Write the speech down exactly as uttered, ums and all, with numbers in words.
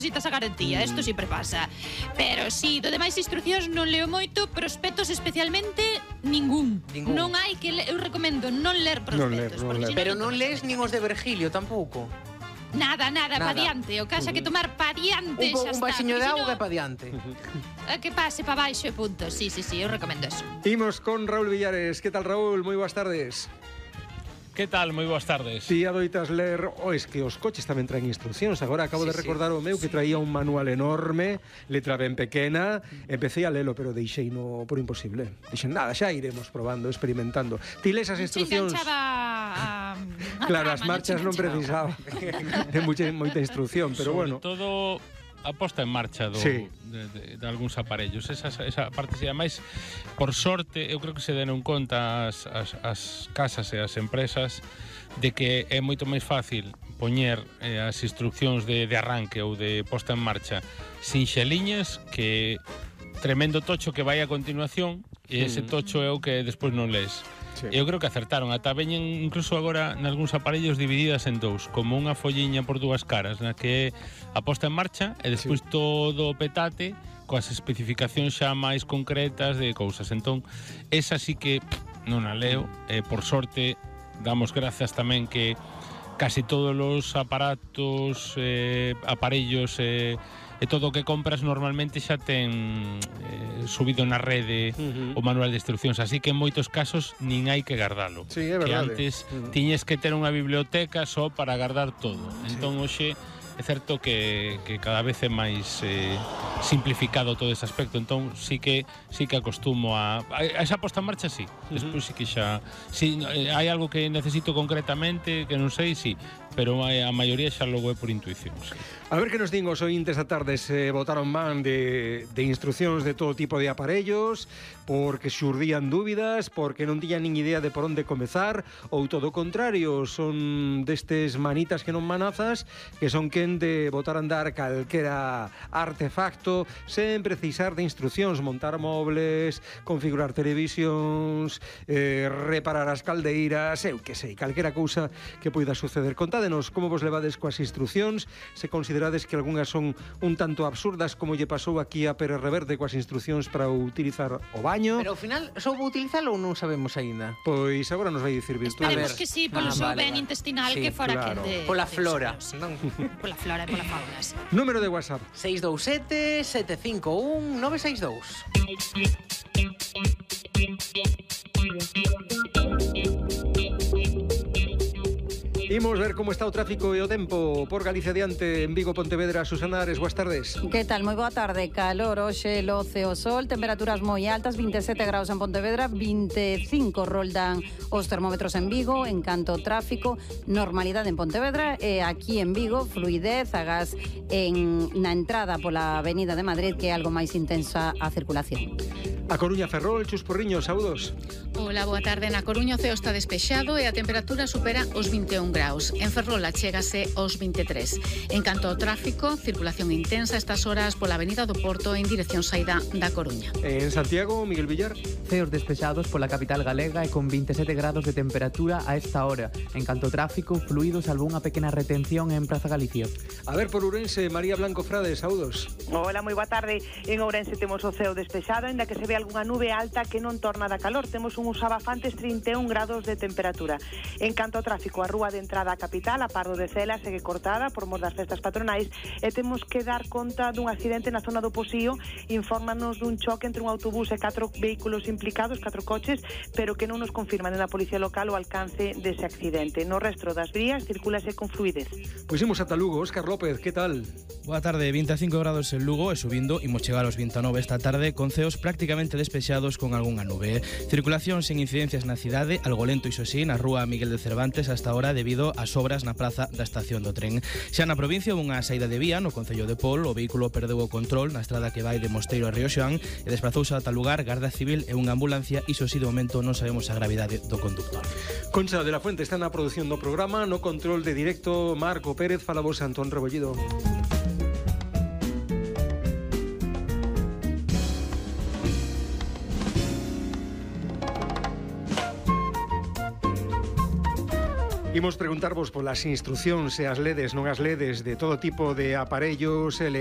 necesitas a garantía, isto sempre pasa. Pero si, do demais instruccións non leo moito, prospectos especialmente ningún. Ningún. Non hai que le... eu recomendo non ler prospectos. Non ler, non ler. Pero non lees nin os de Virgilio tampouco. Nada, nada, Nada. pa diante. O que haxa que tomar pa diante, Un, xa un está. vaxiño de porque auga sino, pa diante. Que pase pa baixo e punto. Sí, sí, sí, eu recomendo eso. Imos con Raúl Villares. Que tal, Raúl? Moi boas tardes. Que tal? Moi boas tardes. Ti adoitas ler... Oh, es que os coches tamén traen instruccións. Agora acabo Sí, de recordar sí. o meu que traía un manual enorme, letra ben pequena. Empecé a lelo, pero deixei no por imposible. Dixen, nada, xa iremos probando, experimentando. Ti les as instruccións... Se enganchaba a... a Claro, trama, as marchas non se enganchaba. precisaba de mucha, moita instrucción, pero Sobre bueno. todo a posta en marcha do, Sí. de, de, de algúns aparellos. Esa, esa parte, se ademais, por sorte, eu creo que se deron conta as, as, as casas e as empresas de que é moito máis fácil poñer eh, as instruccións de, de arranque ou de posta en marcha sinxeliñas que tremendo tocho que vai a continuación, e ese tocho é o que despois non lees. Sí. Eu creo que acertaron. Ata veñen incluso agora nalgúns aparellos divididas en dous, como unha folliña por dúas caras, na que é a posta en marcha e despois sí. todo o petate coas especificacións xa máis concretas de cousas. Entón, esa sí que pff, non a leo. Eh, por sorte, damos grazas tamén que casi todos os aparatos, eh, aparellos eh, e todo o que compras normalmente xa ten eh, subido na rede Uh-huh. o manual de instruccións, así que en moitos casos nin hai que guardalo. Sí, é que verdade. antes Uh-huh. tiñes que ter unha biblioteca só para guardar todo. Entón, hoxe é certo que, que cada vez é máis eh, simplificado todo ese aspecto. Entón, sí que sí que acostumo a... A esa posta en marcha, sí. Despois sí que xa... Si hai algo que necesito concretamente, que non sei, sí. Pero a, a maioría xa logo é por intuición, sí. A ver que nos din os ointes a tarde se botaron man de, de instruccións de todo tipo de aparellos, porque xurdían dúbidas, porque non tiñan nin idea de por onde comezar, ou todo o contrario, son destes manitas que non manazas, que son quen de botar a andar calquera artefacto sen precisar de instruccións, montar móveles, configurar televisións, eh, reparar as caldeiras, eu que sei, calquera cousa que poida suceder. Contádenos como vos levades coas instruccións, se considerades que algunhas son un tanto absurdas, como lle pasou aquí a Pérez Reverte coas instruccións para utilizar o baño. Pero ao final, soubo utilizalo ou non sabemos aínda? Pois agora nos vai dicir Virtude. Esperemos que sí, polo Ah, seu vale, ben vale. intestinal, Sí, que fora claro. que de... Pola de- flora, sí. non? Pola flora e pola fauna, sí. Número de WhatsApp. seis dous sete, sete cinco un, nove seis dous. Imos ver como está o tráfico e o tempo por Galicia Adiante, en Vigo, Pontevedra. Susana Ares, boas tardes. Que tal? Moi boa tarde. Calor, hoxe, loce o sol, temperaturas moi altas, vinte e sete graus en Pontevedra, vinte e cinco roldan os termómetros en Vigo. En canto ao tráfico, normalidade en Pontevedra, e aquí en Vigo, fluidez, agás en, na entrada pola Avenida de Madrid, que é algo máis intensa a circulación. A Coruña, Ferrol, Chus Porriños, saúdos. Ola, boa tarde. Na Coruña o ceo está despexado e a temperatura supera os vinte e un graus. En Ferrol achégase aos vinte e tres. En canto ao tráfico, circulación intensa estas horas pola Avenida do Porto en dirección saída da Coruña. En Santiago, Miguel Villar. Ceos despexados pola capital galega e con vinte e sete grados de temperatura a esta hora. En canto ao tráfico, fluido salvo unha pequena retención en Praza Galicia. A ver, por Ourense, María Blanco Frade, saúdos. Hola, moi boa tarde. En Ourense temos o ceo despexado, ainda que se ve algunha nube alta que non torna da calor. Temos uns abafantes trinta e un grados de temperatura. En canto ao tráfico, a rúa de entrada á capital, a Pardo de Cela, segue cortada por mor das festas patronais e temos que dar conta dun accidente na zona do Posío. Infórmanos dun choque entre un autobús e catro vehículos implicados, catro coches, pero que non nos confirman na policía local o alcance dese accidente. No resto das vías circulase con fluidez. Pois imos ata Lugo, Óscar López, que tal? Boa tarde, vinte e cinco grados en Lugo e subindo, imos chegar aos vinte e nove esta tarde con ceos prácticamente despexados con algunha nube. Circulación sen incidencias na cidade, algo lento iso sí, na rúa Miguel de Cervantes hasta ahora debido ás obras na praza da estación do tren. Xa na provincia unha saída de vía no concello de Pol, o vehículo perdeu o control na estrada que vai de Mosteiro a Río Xoán e desplazouse a tal lugar Garda Civil e unha ambulancia, iso sí de momento non sabemos a gravidade do conductor. Concha de la Fuente está na produción do programa, no control de directo Marco Pérez, fala vos Antón Rebollido. Imos preguntarvos polas instruccións e as ledes, non as ledes, de todo tipo de aparellos